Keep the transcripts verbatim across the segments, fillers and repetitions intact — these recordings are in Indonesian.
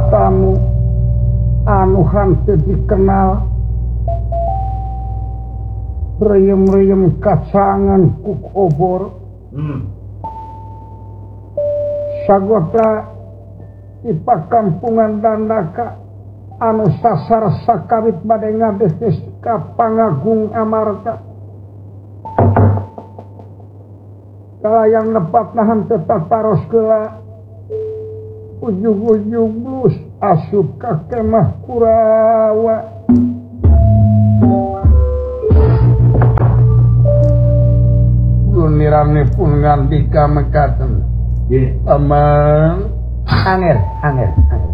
tamu anu hanteu dikenal reyem-reyem kacangan ku obor hmm. sagota di pakampungan Dandaka anu sasar sakawit bade ngadesnis ka Pangagung Amarta kalayang nepatna henteu taparos keula ujug-ujug blus asup ka kemah Kurawa nirane pun ngandika mekaten nggih aman angel angel angel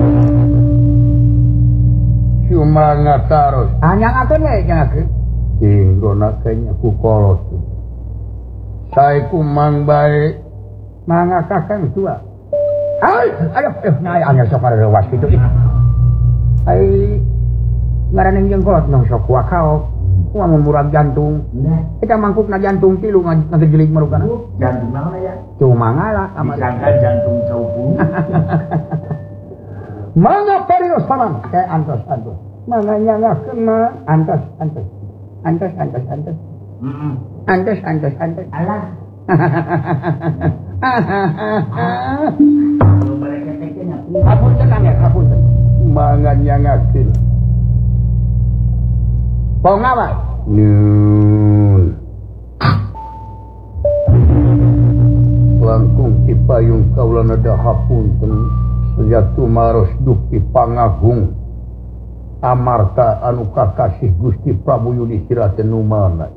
cuma ngataros anyangakeun we nyangakeun dinggona kenya ku kolot sae ku mang bae mangga kakang tua ay ayo eh nyai angel sok rewas kitu ai ngaraneng jeung kolot nong sok wakao uang murag jantung kita mangkukna jantung tilu ngagejelik marugana jantung naon ya cuma ngala disangka jantung caupu mangga perios paman kayak antos antos mangga nyangakeun mah antos antos antos antos antos heeh antos antos antos alah mereka tekenya hapunten angel hapunten mangga nyangakeun Pong apa? Nun. Langkung cipayung kaulana dahapunten sejatu maros dupi Pangagung Amarta anu kakasih Gusti Prabu Yudhistira teh nu mana?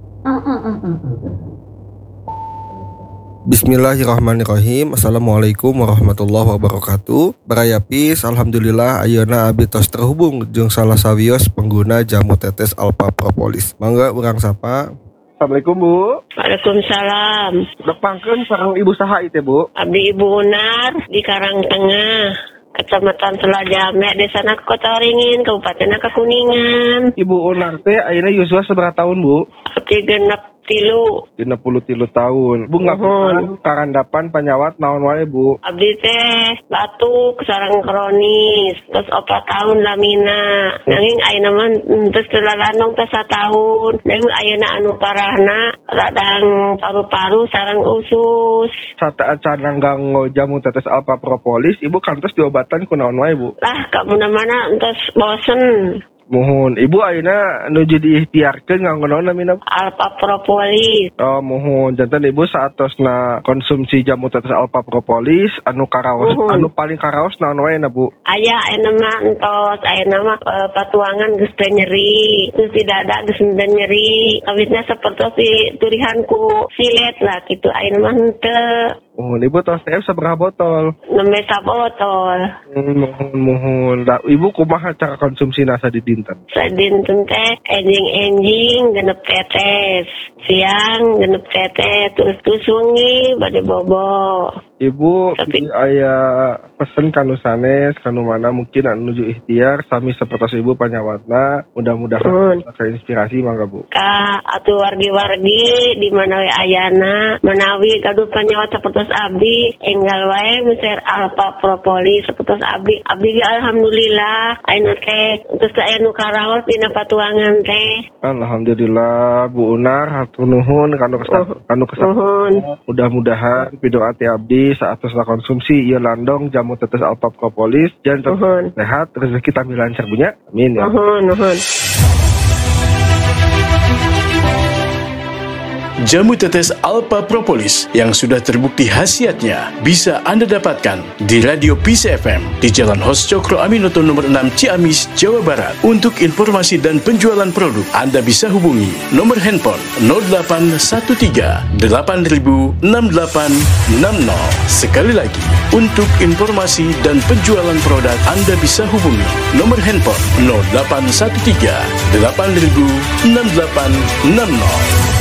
Bismillahirrahmanirrahim. Assalamualaikum warahmatullahi wabarakatuh. Barayapis, alhamdulillah ayeuna abdi tos terhubung jeung salah sawios pengguna jamu tetes Alpha Propolis. Mangga urang sapa. Assalamualaikum Bu. Waalaikumsalam. Depangkeun sareng Ibu saha ieu teh Bu? Abdi Ibu Unar di Karangtengah, Kecamatan Selajame, Desa Kota Waringin, Kabupaten Kuningan. Ibu Unar teh ayeuna yuswa sabaraha tahun Bu? Abdi genep tilu dina puluh tilu tahun Bu ngapunten karandapan panyawat naon wae Bu? Abdi teh batuk sareng kronis terus opat tahun lamina nanging ayeuna mah terus telalanong teh satahun nanging ayeuna anu parahna radang paru-paru sareng usus saat cananggang jamu tetes Alpha Propolis Ibu kantos diobatan ku naon wae Bu? Lah ka mana-mana entos bosen. Mohon Ibu ayeuna nuju diikhtiarkeun nganggo naon namina? Alpha Propolis. Oh mohon janten Ibu saatosna konsumsi jamu tetes Alpha Propolis anu karaos uhun. Anu paling karaos naon wae na Bu? Aya ayeuna mah entos ayeuna mah e, patuangan geus teh nyeri terus tidak ada geus teh nyeri awitna sapertos turihan ku silet lah kitu ayeuna mah henteu. Oh, Ibu tos teh sabaraha botol? Nembe sabotol. Hmm, mohon mohon. Da, Ibu kumaha cara konsumsi nasa di dinten? Sadinten teh enjing-enjing genep tetes. Siang genep tetes terus terus wengi bade bobo. Ibu tapi aya pesen kanu sanes kanu mana mungkin anu nuju ikhtiar sami sapertos Ibu panyawatna mudah-mudahan hmm. inspirasi mangga Bu. Ka atuh wargi-wargi di mana we ayana menawi gaduh panyawat sapertos abdi enggal wae meser Alpha Propolis sapertos abdi abdi alhamdulillah ayeuna teh terus aya nu karaos dina patuangan teh. Alhamdulillah Bu Unar hatur nuhun kanu kesan kanu kesan. Mudah-mudahan pidoa ti abdi saatosna konsumsi ieu landong jamu tetes Alpha Propolis janten sehat rezeki tampi lancar Bu nya. Amin ya. Nuhun nuhun. Jamu tetes Alpha Propolis yang sudah terbukti khasiatnya bisa Anda dapatkan di Radio Peace F M di Jalan Hos Cokro Aminoto nomor enam Ciamis, Jawa Barat. Untuk informasi dan penjualan produk, Anda bisa hubungi nomor handphone nol delapan satu tiga delapan nol enam delapan enam nol. Sekali lagi, untuk informasi dan penjualan produk, Anda bisa hubungi nomor handphone nol delapan satu tiga delapan nol enam delapan enam nol.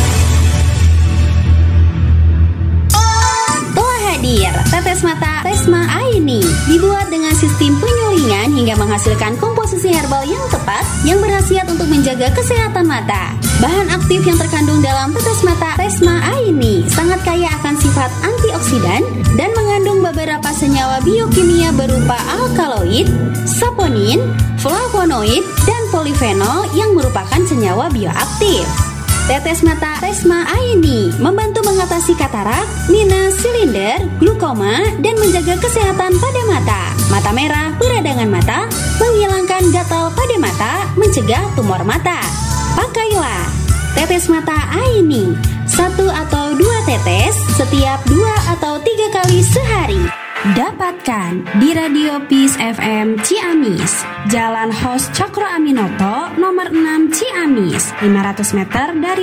Hadir, tetes mata Resma Aini dibuat dengan sistem penyulingan hingga menghasilkan komposisi herbal yang tepat yang berkhasiat untuk menjaga kesehatan mata. Bahan aktif yang terkandung dalam tetes mata Resma Aini sangat kaya akan sifat antioksidan dan mengandung beberapa senyawa biokimia berupa alkaloid, saponin, flavonoid, dan polifenol yang merupakan senyawa bioaktif. Tetes mata Resma Aini membantu mengatasi katarak, minus, silinder, glukoma, dan menjaga kesehatan pada mata. Mata merah, peradangan mata, menghilangkan gatal pada mata, mencegah tumor mata. Pakailah tetes mata Aini, satu atau dua tetes setiap dua atau tiga kali sehari. Dapatkan di Radio Peace F M Ciamis, Jalan Hos Cokro Aminoto, nomor enam Ciamis, lima ratus meter dari